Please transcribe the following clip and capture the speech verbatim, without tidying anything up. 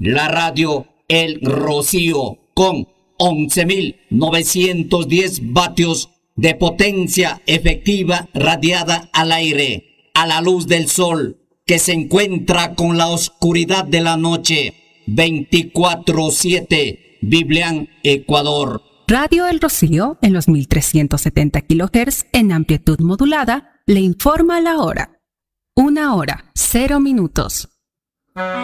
La radio El Rocío con once mil novecientos diez vatios de potencia efectiva radiada al aire, a la luz del sol, que se encuentra con la oscuridad de la noche. veinticuatro siete, Biblián, Ecuador. Radio El Rocío, en los mil trescientos setenta kilohertz en amplitud modulada, le informa la hora. Una hora, cero minutos.